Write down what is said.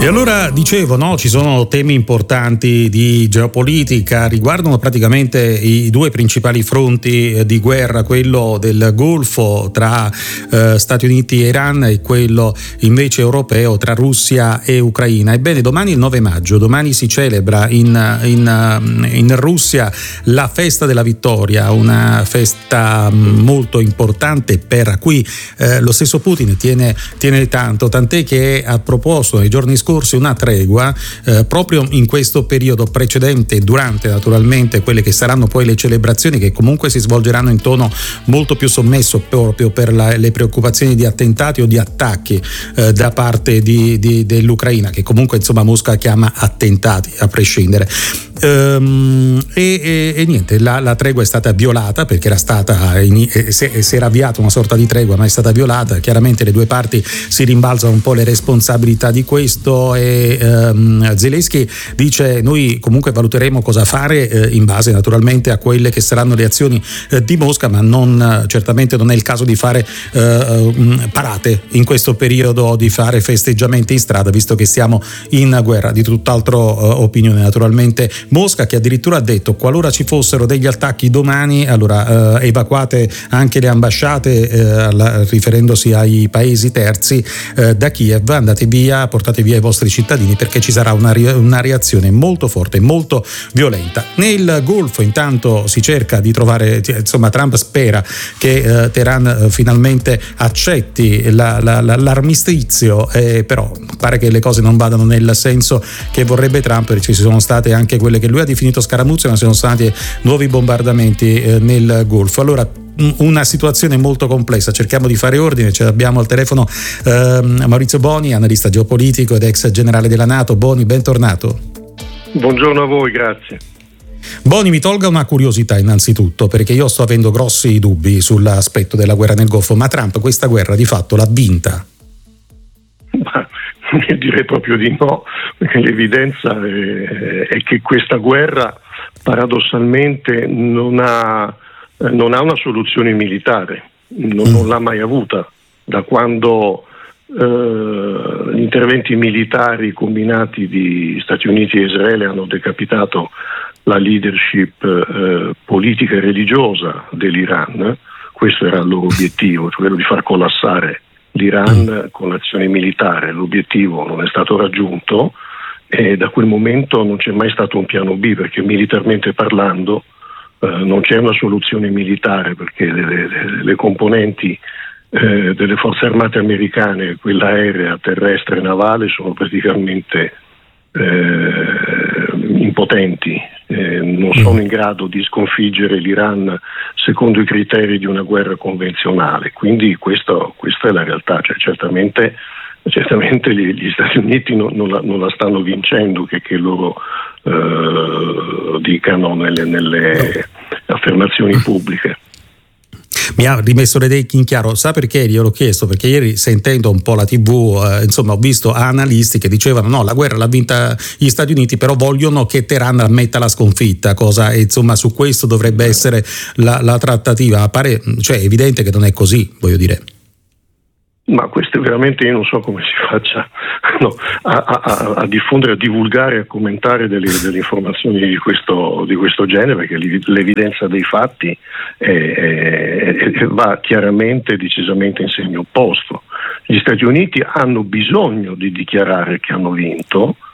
E allora dicevo, no, ci sono temi importanti di geopolitica, riguardano praticamente i due principali fronti di guerra, quello del Golfo tra Stati Uniti e Iran e quello invece europeo tra Russia e Ucraina. Ebbene, domani il 9 maggio, domani si celebra in Russia la festa della vittoria, una festa molto importante per cui lo stesso Putin tiene tanto, tant'è che ha proposto nei giorni scorsi una tregua proprio in questo periodo precedente e durante naturalmente quelle che saranno poi le celebrazioni, che comunque si svolgeranno in tono molto più sommesso proprio per le preoccupazioni di attentati o di attacchi da parte dell'Ucraina, che comunque insomma Mosca chiama attentati a prescindere. E niente, la tregua è stata violata perché era stata si era avviata una sorta di tregua, ma è stata violata. Chiaramente le due parti si rimbalzano un po' le responsabilità di questo e Zelensky dice: noi comunque valuteremo cosa fare in base naturalmente a quelle che saranno le azioni di Mosca, ma certamente non è il caso di fare parate in questo periodo, di fare festeggiamenti in strada, visto che siamo in guerra. Di tutt'altro opinione naturalmente Mosca, che addirittura ha detto: qualora ci fossero degli attacchi domani, allora evacuate anche le ambasciate, riferendosi ai paesi terzi, da Kiev, andate via, portate via i vostri cittadini, perché ci sarà una reazione molto forte, molto violenta. Nel Golfo intanto si cerca di trovare, insomma Trump spera che Teheran finalmente accetti l'armistizio, però pare che le cose non vadano nel senso che vorrebbe Trump, perché ci sono state anche quelle che lui ha definito scaramuzze, ma sono stati nuovi bombardamenti nel Golfo. Allora, una situazione molto complessa, cerchiamo di fare ordine. Abbiamo al telefono Maurizio Boni, analista geopolitico ed ex generale della NATO. Boni, bentornato. Buongiorno a voi, grazie. Boni, mi tolga una curiosità innanzitutto, perché io sto avendo grossi dubbi sull'aspetto della guerra nel Golfo, ma Trump questa guerra di fatto l'ha vinta? Io direi proprio di no, perché l'evidenza è che questa guerra paradossalmente non ha una soluzione militare, non l'ha mai avuta da quando gli interventi militari combinati di Stati Uniti e Israele hanno decapitato la leadership politica e religiosa dell'Iran. Questo era il loro obiettivo, cioè quello di far collassare l'Iran con l'azione militare. L'obiettivo non è stato raggiunto e da quel momento non c'è mai stato un piano B, perché militarmente parlando non c'è una soluzione militare, perché le componenti delle forze armate americane, quella aerea, terrestre e navale, sono praticamente impotenti, non sono in grado di sconfiggere l'Iran secondo i criteri di una guerra convenzionale. Quindi questa è la realtà. Cioè, certamente gli Stati Uniti non la stanno vincendo, che loro dicano nelle affermazioni pubbliche. Mi ha rimesso le idee in chiaro. Sa perché gliel'ho chiesto? Perché ieri, sentendo un po' la TV, insomma, ho visto analisti che dicevano: no, la guerra l'ha vinta gli Stati Uniti, però vogliono che Teheran ammetta la sconfitta, e insomma su questo dovrebbe essere la trattativa. Pare, cioè, è evidente che non è così, voglio dire. Ma questo veramente io non so come si faccia a diffondere, a divulgare, a commentare delle informazioni di questo genere, perché l'evidenza dei fatti va chiaramente e decisamente in segno opposto. Gli Stati Uniti hanno bisogno di dichiarare che hanno vinto,